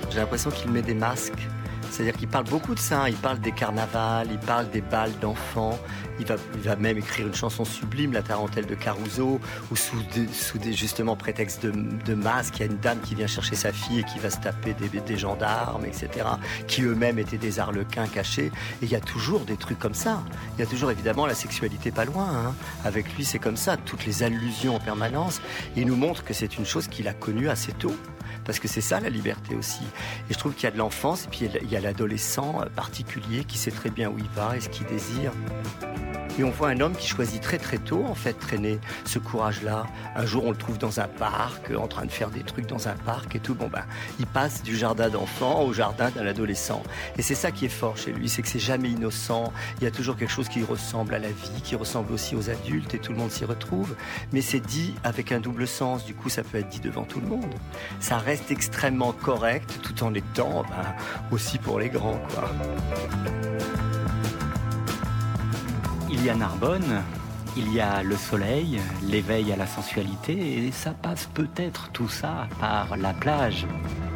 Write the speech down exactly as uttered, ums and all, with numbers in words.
J'ai l'impression qu'il met des masques. C'est-à-dire qu'il parle beaucoup de ça, il parle des carnavals, il parle des bals d'enfants, il va, il va même écrire une chanson sublime, La Tarentelle de Caruso, où sous, des, sous des justement prétexte de, de masque, il y a une dame qui vient chercher sa fille et qui va se taper des, des gendarmes, et cetera, qui eux-mêmes étaient des arlequins cachés. Et il y a toujours des trucs comme ça. Il y a toujours évidemment la sexualité pas loin. Hein. Avec lui, c'est comme ça, toutes les allusions en permanence. Il nous montre que c'est une chose qu'il a connue assez tôt. Parce que c'est ça la liberté aussi. Et je trouve qu'il y a de l'enfance et puis il y a l'adolescent particulier qui sait très bien où il va et ce qu'il désire. Et on voit un homme qui choisit très très tôt, en fait, traîner ce courage-là. Un jour, on le trouve dans un parc, en train de faire des trucs dans un parc et tout. Bon ben, il passe du jardin d'enfant au jardin d'un adolescent. Et c'est ça qui est fort chez lui, c'est que c'est jamais innocent. Il y a toujours quelque chose qui ressemble à la vie, qui ressemble aussi aux adultes et tout le monde s'y retrouve. Mais c'est dit avec un double sens. Du coup, ça peut être dit devant tout le monde. Ça reste extrêmement correct tout en étant ben, aussi pour les grands, quoi. Il y a Narbonne, il y a le soleil, l'éveil à la sensualité, et ça passe peut-être tout ça par la plage.